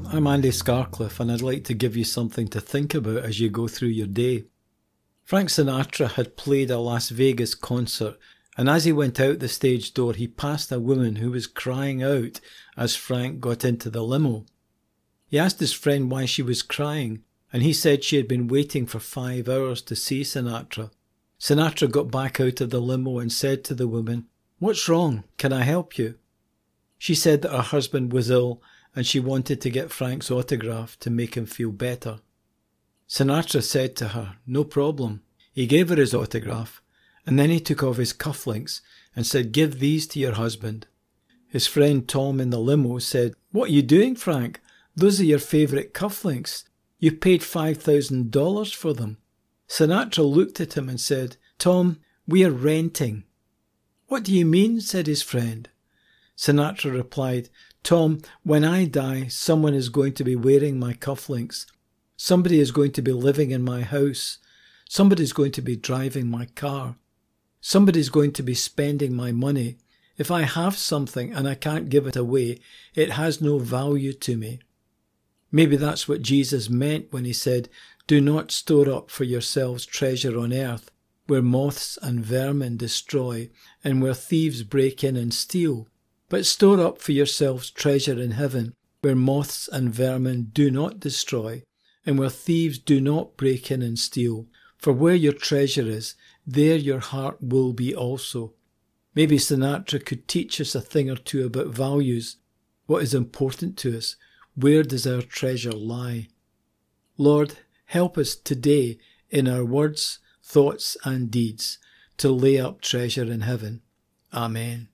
I'm Andy Scarcliffe, and I'd like to give you something to think about as you go through your day. Frank Sinatra had played a Las Vegas concert, and as he went out the stage door, he passed a woman who was crying out as Frank got into the limo. He asked his friend why she was crying, and he said she had been waiting for 5 hours to see Sinatra. Sinatra got back out of the limo and said to the woman, "What's wrong? Can I help you?" She said that her husband was ill and she wanted to get Frank's autograph to make him feel better. Sinatra said to her, "No problem." He gave her his autograph, and then he took off his cufflinks and said, "Give these to your husband." His friend Tom in the limo said, "What are you doing, Frank? Those are your favourite cufflinks. You paid $5,000 for them." Sinatra looked at him and said, "Tom, we are renting." "What do you mean?" said his friend. Sinatra replied, "Tom, when I die, someone is going to be wearing my cufflinks. Somebody is going to be living in my house. Somebody is going to be driving my car. Somebody is going to be spending my money. If I have something and I can't give it away, it has no value to me." Maybe that's what Jesus meant when he said, "Do not store up for yourselves treasure on earth, where moths and vermin destroy, and where thieves break in and steal. But store up for yourselves treasure in heaven, where moths and vermin do not destroy, and where thieves do not break in and steal. For where your treasure is, there your heart will be also." Maybe Sinatra could teach us a thing or two about values. What is important to us? Where does our treasure lie? Lord, help us today in our words, thoughts and deeds to lay up treasure in heaven. Amen.